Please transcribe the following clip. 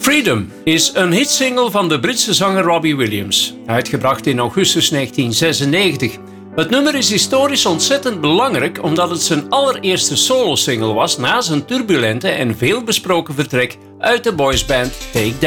Freedom is een hitsingle van de Britse zanger Robbie Williams, uitgebracht in augustus 1996. Het nummer is historisch ontzettend belangrijk omdat het zijn allereerste solo-single was na zijn turbulente en veelbesproken vertrek uit de boysband Take That.